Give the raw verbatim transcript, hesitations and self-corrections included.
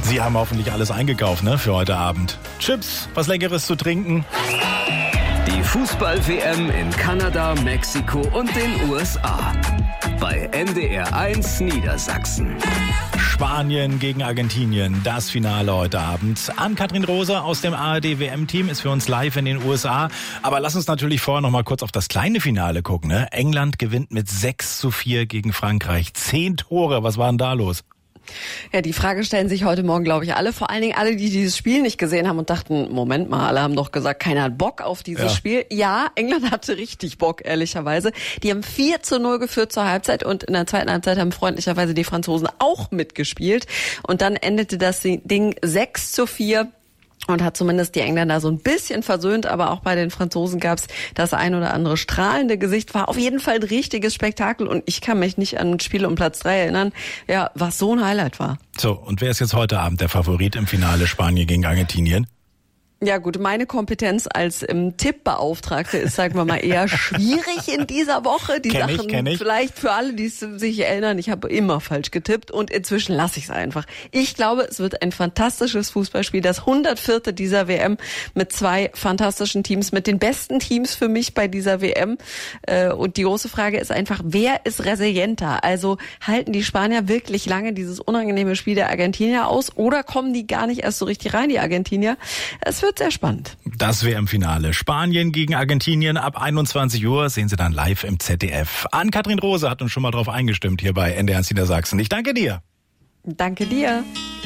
Sie haben hoffentlich alles eingekauft, ne, für heute Abend. Chips, was Leckeres zu trinken. Die Fußball-W M in Kanada, Mexiko und den U S A. Bei N D R eins Niedersachsen. Spanien gegen Argentinien, das Finale heute Abend. Ann-Kathrin Rose aus dem A R D-W M-Team ist für uns live in den U S A. Aber lass uns natürlich vorher noch mal kurz auf das kleine Finale gucken. Ne? England gewinnt mit sechs zu vier gegen Frankreich. Zehn Tore, was war denn da los? Ja, die Frage stellen sich heute Morgen, glaube ich, alle. Vor allen Dingen alle, die dieses Spiel nicht gesehen haben und dachten, Moment mal, alle haben doch gesagt, keiner hat Bock auf dieses ja. Spiel. Ja, England hatte richtig Bock, ehrlicherweise. Die haben vier zu null geführt zur Halbzeit und in der zweiten Halbzeit haben freundlicherweise die Franzosen auch mitgespielt. Und dann endete das Ding sechs zu vier. Und hat zumindest die Engländer so ein bisschen versöhnt, aber auch bei den Franzosen gab's das ein oder andere strahlende Gesicht. War auf jeden Fall ein richtiges Spektakel und ich kann mich nicht an ein Spiel um Platz drei erinnern, ja, was so ein Highlight war. So, und wer ist jetzt heute Abend der Favorit im Finale Spanien gegen Argentinien? Ja gut, meine Kompetenz als ähm, Tippbeauftragte ist, sagen wir mal, eher schwierig in dieser Woche. Die kenn Sachen ich, kenn ich. Vielleicht für alle, die sich erinnern, ich habe immer falsch getippt und inzwischen lasse ich es einfach. Ich glaube, es wird ein fantastisches Fußballspiel, das hundertvierte dieser W M mit zwei fantastischen Teams, mit den besten Teams für mich bei dieser W M. Äh, und die große Frage ist einfach, wer ist resilienter? Also halten die Spanier wirklich lange dieses unangenehme Spiel der Argentinier aus oder kommen die gar nicht erst so richtig rein, die Argentinier? Es wird sehr spannend. Das W M-Finale. Spanien gegen Argentinien ab einundzwanzig Uhr sehen Sie dann live im Z D F. Ann-Kathrin Rose hat uns schon mal drauf eingestimmt hier bei N D R eins Niedersachsen. Ich danke dir. Danke dir.